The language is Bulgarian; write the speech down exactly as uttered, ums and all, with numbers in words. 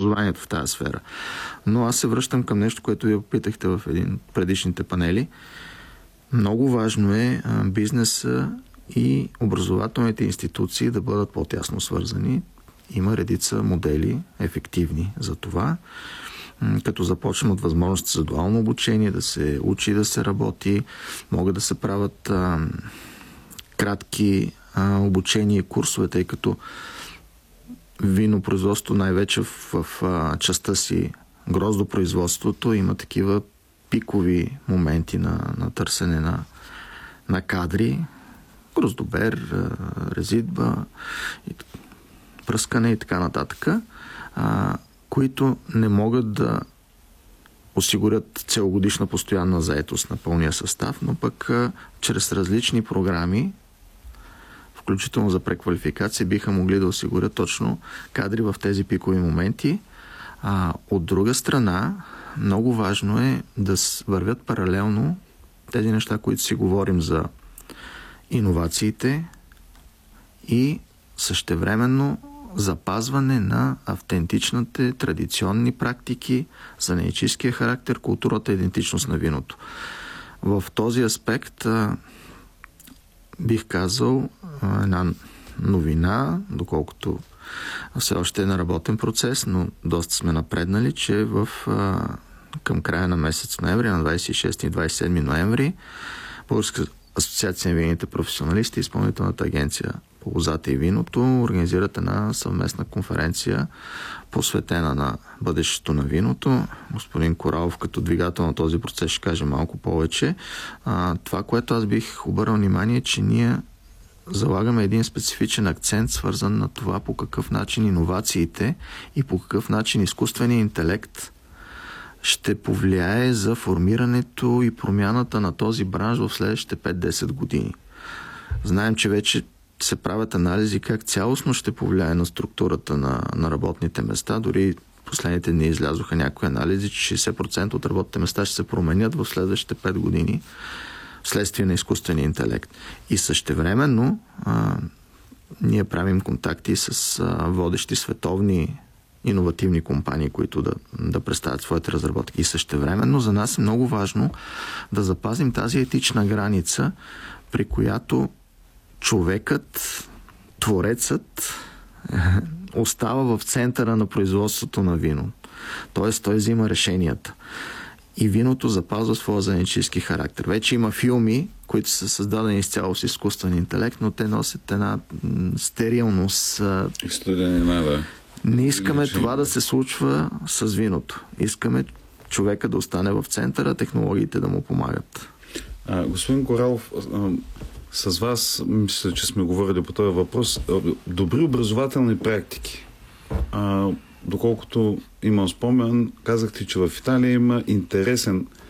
образованието в тази сфера. Но аз се връщам към нещо, което вие попитахте в един от предишните панели. Много важно е бизнеса и образователните институции да бъдат по-тясно свързани. Има редица модели, ефективни за това. Като започнем от възможности за дуално обучение, да се учи, да се работи, могат да се правят а, кратки а, обучения и курсове, тъй като винопроизводство най-вече в, в а, частта си гроздопроизводството има такива пикови моменти на, на търсене на, на кадри, гроздобер, резидба, пръскане и така нататък, а, които не могат да осигурят целогодишна постоянна заетост на пълния състав, но пък а, чрез различни програми, включително за преквалификация, биха могли да осигурят точно кадри в тези пикови моменти. А, от друга страна, много важно е да вървят паралелно тези неща, които си говорим за иновациите и същевременно запазване на автентичните традиционни практики, занаятчийския характер, културата и идентичност на виното. В този аспект а, бих казал а, една новина, доколкото все още е на работен процес, но доста сме напреднали, че в, а, към края на месец ноември, на двадесет и шести и двадесет и седми ноември, Българска асоциация на винните професионалисти и Изпълнителната агенция по лозата и виното организират една съвместна конференция, посветена на бъдещето на виното. Господин Коралов като двигател на този процес ще каже малко повече. А, това, което аз бих обърнал внимание, е, че ние залагаме един специфичен акцент, свързан на това по какъв начин иновациите и по какъв начин изкуственият интелект ще повлияе за формирането и промяната на този бранш в следващите пет-десет години. Знаем, че вече се правят анализи как цялостно ще повлияе на структурата на, на работните места. Дори последните дни излязоха някои анализи, че шейсет процента от работните места ще се променят в следващите пет години вследствие на изкуствения интелект. И същевременно а, ние правим контакти с а, водещи световни иновативни компании, които да, да представят своите разработки. И същевременно за нас е много важно да запазим тази етична граница, при която човекът, творецът остава в центъра на производството на вино. Тоест той взима решенията. И виното запазва своя занаятчийски характер. Вече има филми, които са създадени изцяло с изкуствен интелект, но те носят една стерилност. Да. Не искаме това да се случва с виното. Искаме човека да остане в центъра, технологиите да му помагат. А, господин Коралов, а, с вас мисля, че сме говорили по този въпрос. Добри образователни практики. А, доколкото имам спомен, казахте, че в Италия има интересен